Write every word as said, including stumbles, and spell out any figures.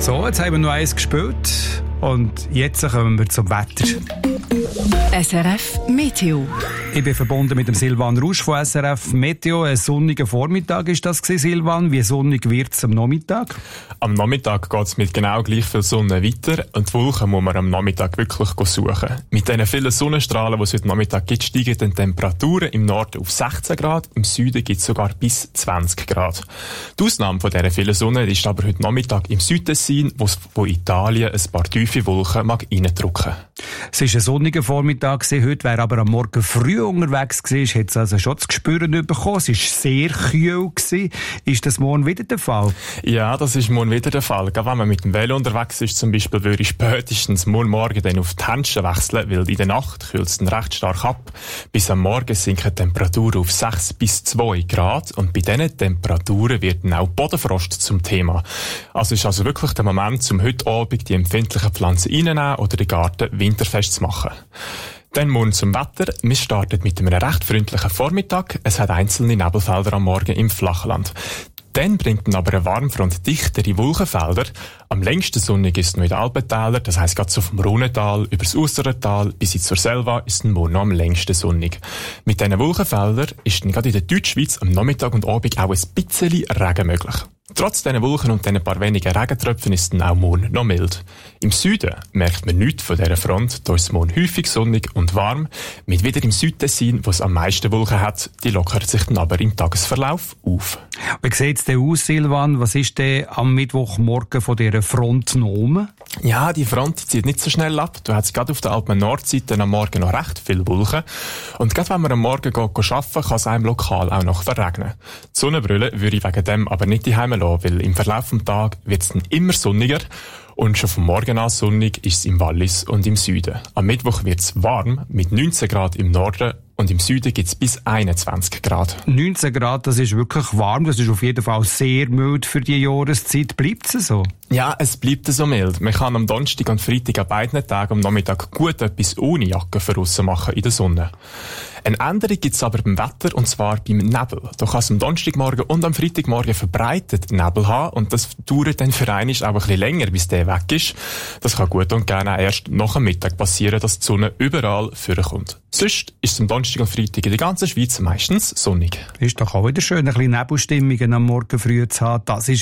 So, jetzt haben wir noch eins gespielt und jetzt kommen wir zum Wetter. S R F Meteo. Ich bin verbunden mit dem Silvan Rusch von S R F Meteo. Ein sonniger Vormittag ist das gewesen, Silvan. Wie sonnig wird es am Nachmittag? Am Nachmittag geht es mit genau gleich viel Sonne weiter und die Wolken muss man am Nachmittag wirklich suchen. Mit den vielen Sonnenstrahlen, die es heute Nachmittag gibt, steigen die Temperaturen im Norden auf sechzehn Grad, im Süden gibt es sogar bis zwanzig Grad. Die Ausnahme von dieser vielen Sonne ist aber heute Nachmittag im Südtessin, wo es von Italien ein paar tiefe Wolken mag reindrücken. Es war ein sonniger Vormittag gewesen. Heute wäre aber am Morgen früh unterwegs gewesen. Hat es also schon zu spüren bekommen. Es war sehr kühl gewesen. Ist das morgen wieder der Fall? Ja, das ist morgen wieder der Fall. Gerade wenn man mit dem Velo unterwegs ist, zum Beispiel, würde ich spätestens morgen Morgen dann auf die Händchen wechseln, weil in der Nacht kühlt es dann recht stark ab. Bis am Morgen sinken die Temperaturen auf sechs bis zwei Grad und bei diesen Temperaturen wird dann auch Bodenfrost zum Thema. Also ist also wirklich der Moment, um heute Abend die empfindlichen Pflanzen reinzunehmen oder den Garten winterfest zu machen. Dann morgen zum Wetter. Wir starten mit einem recht freundlichen Vormittag. Es hat einzelne Nebelfelder am Morgen im Flachland. Dann bringt dann aber eine Warmfront dichtere Wolkenfelder. Am längsten sonnig ist es noch in den Alpentälern, das heisst gerade so vom Rhonental über das Aussertal bis zur Selva ist es morgen noch am längsten sonnig. Mit diesen Wolkenfeldern ist dann gerade in der Deutschschweiz am Nachmittag und Abend auch ein bisschen Regen möglich. Trotz diesen Wolken und diesen paar wenigen Regentröpfen ist es dann auch morgen noch mild. Im Süden merkt man nichts von dieser Front, da ist es morgen häufig sonnig und warm. Mit wieder im Südtessin, wo es am meisten Wolken hat, die lockert sich dann aber im Tagesverlauf auf. Wie sieht es denn aus, Silvan? Was ist denn am Mittwochmorgen von dieser Front genommen? Ja, die Front zieht nicht so schnell ab. Du hast gerade auf der Alpen-Nordseite am Morgen noch recht viele Wolken. Und gerade wenn man am Morgen geht, geht arbeiten, kann es einem lokal auch noch verregnen. Die Sonnenbrille würde ich wegen dem aber nicht daheim lassen, weil im Verlauf des Tages wird es dann immer sonniger. Und schon vom Morgen an sonnig ist es im Wallis und im Süden. Am Mittwoch wird es warm, mit neunzehn Grad im Norden und im Süden gibt es bis einundzwanzig Grad. neunzehn Grad, das ist wirklich warm. Das ist auf jeden Fall sehr mild für die Jahreszeit. Bleibt es so? Ja, es bleibt so mild. Man kann am Donnerstag und Freitag an beiden Tagen am Nachmittag gut etwas ohne Jacke für draussen machen in der Sonne. Eine Änderung gibt es aber beim Wetter, und zwar beim Nebel. Da kann es am Donnerstagmorgen und am Freitagmorgen verbreitet Nebel haben und das dauert dann für einmal auch ein bisschen länger, bis der weg ist. Das kann gut und gerne auch erst nach dem Mittag passieren, dass die Sonne überall vorkommt. Sonst ist es am Donnerstag und Freitag in der ganzen Schweiz meistens sonnig. Ist doch auch wieder schön, ein bisschen Nebelstimmungen am Morgen früh zu haben. Das ist